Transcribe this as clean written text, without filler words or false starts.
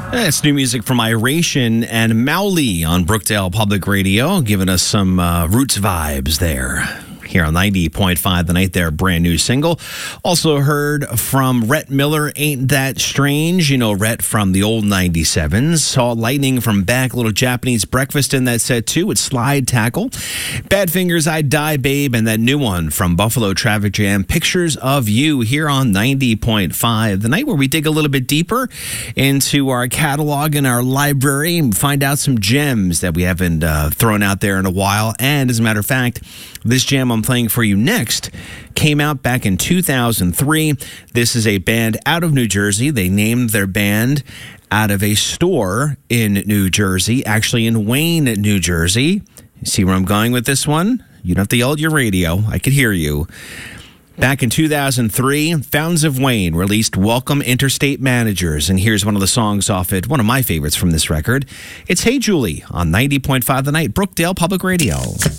It's new music from Iration and Mowley on Brookdale Public Radio, giving us some Roots vibes there. Here on 90.5 The Night, their brand new single. Also heard from Rhett Miller, Ain't That Strange. You know Rhett from the old 97s. Saw Lightning from Back, little Japanese breakfast in that set too with Slide Tackle. Badfingers, I Die Babe, and that new one from Buffalo Traffic Jam, Pictures of You, here on 90.5 The Night, where we dig a little bit deeper into our catalog and our library and find out some gems that we haven't thrown out there in a while. And as a matter of fact, this jam I'm playing for you next came out back in 2003. This is a band out of New Jersey. They named their band out of a store in New Jersey, actually in Wayne, New Jersey. You see where I'm going with this one? You don't have to yell at your radio. I could hear you. Back in 2003, Fountains of Wayne released Welcome Interstate Managers, and here's one of the songs off it, one of my favorites from this record. It's Hey Julie on 90.5 The Night, Brookdale Public Radio.